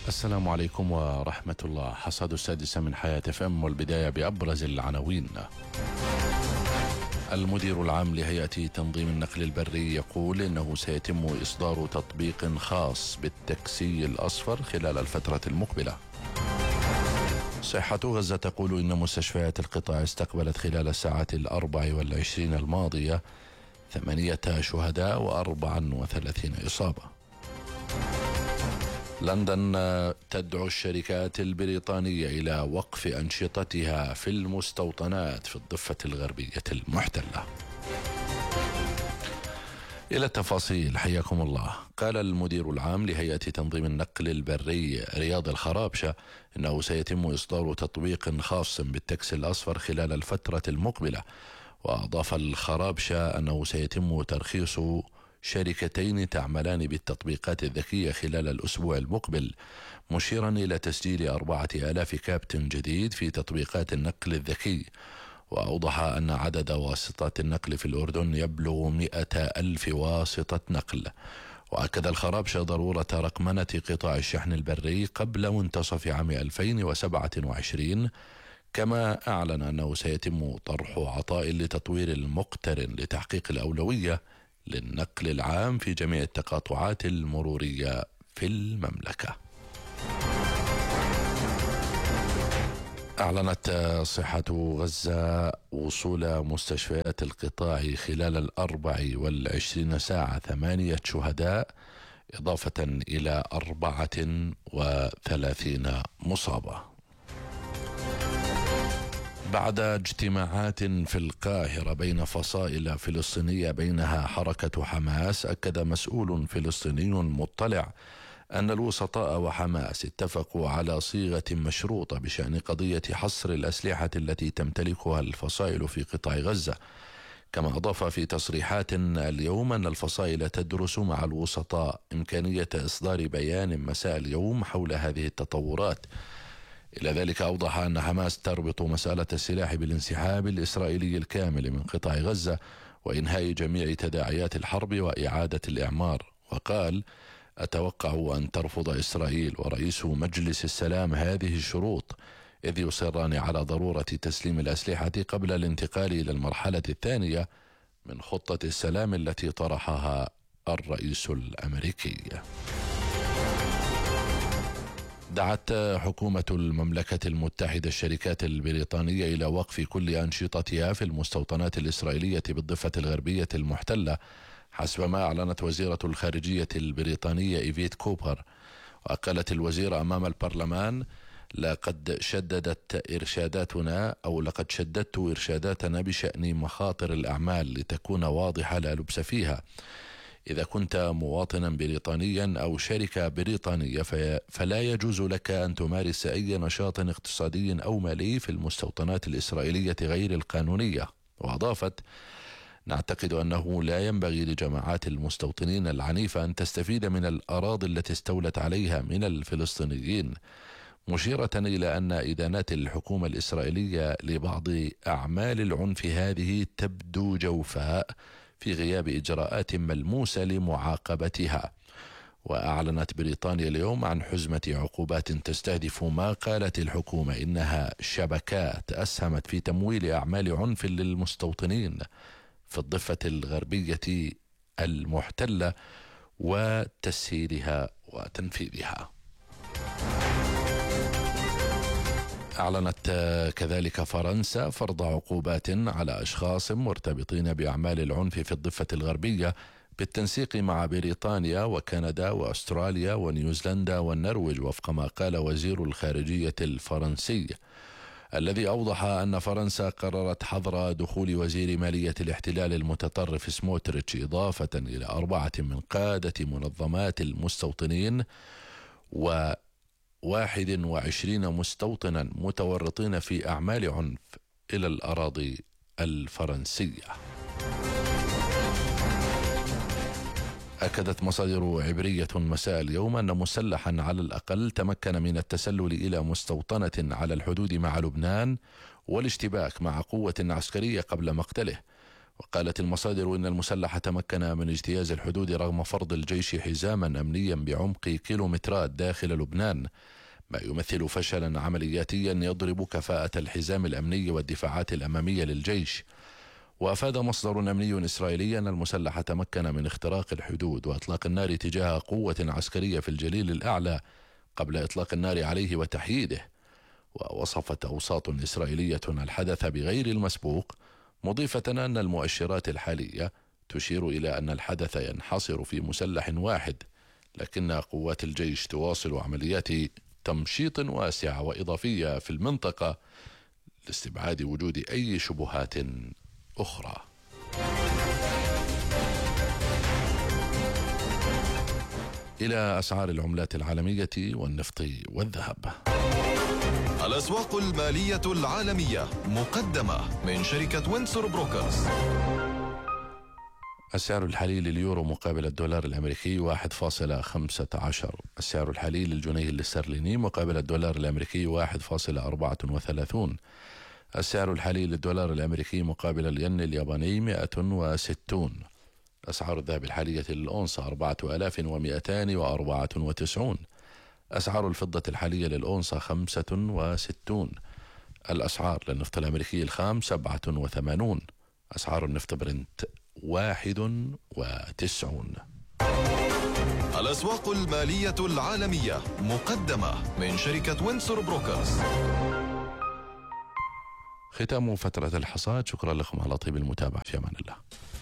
السلام عليكم ورحمة الله. حصاد السادسة من حياة FM، والبداية بأبرز العناوين. المدير العام لهيئة تنظيم النقل البري يقول إنه سيتم إصدار تطبيق خاص بالتاكسي الأصفر خلال الفترة المقبلة. صحة غزة تقول إن مستشفيات القطاع استقبلت خلال الساعات 24 الماضية 8 شهداء و34 إصابة. لندن تدعو الشركات البريطانية إلى وقف أنشطتها في المستوطنات في الضفة الغربية المحتلة. إلى التفاصيل، حياكم الله. قال المدير العام لهيئة تنظيم النقل البري رياض الخرابشة إنه سيتم إصدار تطبيق خاص بالتاكسي الأصفر خلال الفترة المقبلة. وأضاف الخرابشة أنه سيتم ترخيص شركتين تعملان بالتطبيقات الذكية خلال الأسبوع المقبل، مشيرا إلى تسجيل 4000 كابتن جديد في تطبيقات النقل الذكي. وأوضح أن عدد واسطات النقل في الأردن يبلغ 100,000 واسطة نقل. وأكد الخرابشة ضرورة رقمنة قطاع الشحن البري قبل منتصف عام 2027، كما أعلن أنه سيتم طرح عطاء لتطوير المقترن لتحقيق الأولوية للنقل العام في جميع التقاطعات المرورية في المملكة. أعلنت صحة غزة وصول مستشفيات القطاع خلال 24 ساعة 8 شهداء، إضافة إلى 34 مصابة. بعد اجتماعات في القاهرة بين فصائل فلسطينية بينها حركة حماس، أكد مسؤول فلسطيني مطلع أن الوسطاء وحماس اتفقوا على صيغة مشروطة بشأن قضية حصر الأسلحة التي تمتلكها الفصائل في قطاع غزة. كما أضاف في تصريحات اليوم أن الفصائل تدرس مع الوسطاء إمكانية إصدار بيان مساء اليوم حول هذه التطورات. إلى ذلك أوضح أن حماس تربط مسألة السلاح بالانسحاب الإسرائيلي الكامل من قطاع غزة وإنهاء جميع تداعيات الحرب وإعادة الإعمار. وقال: أتوقع أن ترفض إسرائيل ورئيس مجلس السلام هذه الشروط، إذ يصران على ضرورة تسليم الأسلحة قبل الانتقال إلى المرحلة الثانية من خطة السلام التي طرحها الرئيس الأمريكي. دعت حكومة المملكة المتحدة الشركات البريطانية إلى وقف كل أنشطتها في المستوطنات الإسرائيلية بالضفة الغربية المحتلة، حسب ما أعلنت وزيرة الخارجية البريطانية إيفيت كوبر. وقالت الوزيرة أمام البرلمان: لقد شددت إرشاداتنا بشأن مخاطر الأعمال لتكون واضحة لا لبس فيها. إذا كنت مواطنا بريطانيا أو شركة بريطانية فلا يجوز لك أن تمارس أي نشاط اقتصادي أو مالي في المستوطنات الإسرائيلية غير القانونية. وأضافت: نعتقد أنه لا ينبغي لجماعات المستوطنين العنيفة أن تستفيد من الأراضي التي استولت عليها من الفلسطينيين، مشيرة إلى أن إدانات الحكومة الإسرائيلية لبعض أعمال العنف هذه تبدو جوفاء في غياب إجراءات ملموسة لمعاقبتها. وأعلنت بريطانيا اليوم عن حزمة عقوبات تستهدف ما قالت الحكومة إنها شبكات أسهمت في تمويل أعمال عنف للمستوطنين في الضفة الغربية المحتلة وتسهيلها وتنفيذها. أعلنت كذلك فرنسا فرض عقوبات على أشخاص مرتبطين بأعمال العنف في الضفة الغربية بالتنسيق مع بريطانيا وكندا وأستراليا ونيوزيلندا والنرويج، وفق ما قال وزير الخارجية الفرنسي، الذي أوضح أن فرنسا قررت حظر دخول وزير مالية الاحتلال المتطرف سموتريتش، إضافة إلى 4 من قادة منظمات المستوطنين و21 مستوطنا متورطين في أعمال عنف إلى الأراضي الفرنسية. أكدت مصادر عبرية مساء اليوم أن مسلحا على الأقل تمكن من التسلل إلى مستوطنة على الحدود مع لبنان والاشتباك مع قوة عسكرية قبل مقتله. وقالت المصادر إن المسلح تمكن من اجتياز الحدود رغم فرض الجيش حزاما أمنيا بعمق كيلومترات داخل لبنان، ما يمثل فشلا عملياتيا يضرب كفاءة الحزام الأمني والدفاعات الأمامية للجيش. وأفاد مصدر أمني إسرائيلي أن المسلح تمكن من اختراق الحدود وإطلاق النار تجاه قوة عسكرية في الجليل الأعلى قبل إطلاق النار عليه وتحييده. ووصفت أوساط إسرائيلية الحدث بغير المسبوق، مضيفة أن المؤشرات الحالية تشير إلى أن الحدث ينحصر في مسلح واحد، لكن قوات الجيش تواصل عمليات تمشيط واسعة وإضافية في المنطقة لاستبعاد وجود أي شبهات أخرى. إلى أسعار العملات العالمية والنفط والذهب. الأسواق المالية العالمية مقدمة من شركة وينسور بروكرز. السعر الحالي لليورو مقابل الدولار الأمريكي 1.15. السعر الحالي للجنيه الاسترليني مقابل الدولار الأمريكي 1.34. السعر الحالي للدولار الأمريكي مقابل الين الياباني 160. أسعار الذهب الحالية للأونصة 4294. أسعار الفضة الحالية للأونصة 65. الأسعار للنفط الأمريكي الخام 87. أسعار النفط برنت 91. الأسواق المالية العالمية مقدمة من شركة وينسور بروكرز. ختام فترة الحصاد. شكرا لكم على طيب المتابعة، في أمان الله.